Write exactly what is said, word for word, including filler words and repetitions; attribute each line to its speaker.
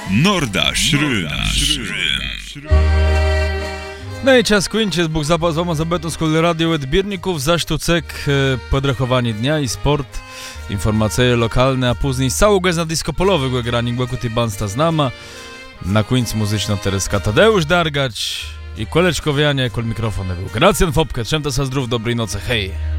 Speaker 1: Norda Šrym.
Speaker 2: No i czas kończyć, Bóg zapał z wama za beton z kol radio odbierników, zaś tu cek e, podrachowanie dnia i sport, informacje lokalne, a później całego na disco polowego grani, głęku tej bansta znama, na końcu muzyczno Tereska Tadeusz Dargać i koleczkowianie, kol mikrofon był. Gracjan Fopkę, trzem to sa zdrów, dobrej nocy, hej!